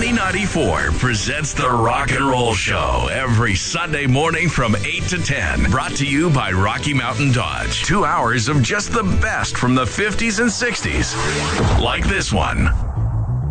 Money 94 presents the Rock and Roll Show every Sunday morning from 8 to 10. Brought to you by Rocky Mountain Dodge. 2 hours of just the best from the 50s and 60s. Like this one.